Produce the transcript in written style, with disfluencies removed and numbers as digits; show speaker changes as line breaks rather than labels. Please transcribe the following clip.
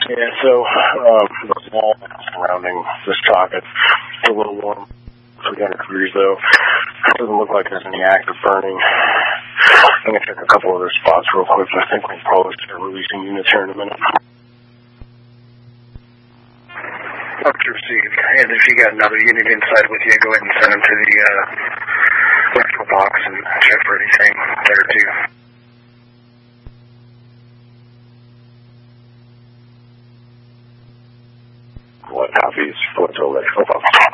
Yeah, so the wall surrounding this socket is a little warm, 300 degrees though. It doesn't look like there's any active burning. I'm going to check a couple other spots real quick, but I think we'll probably start releasing units here in a minute. Okay, received. And if you got another unit inside with you, go ahead and send them to the electrical box and check for anything there too. What copies? What's electrical box?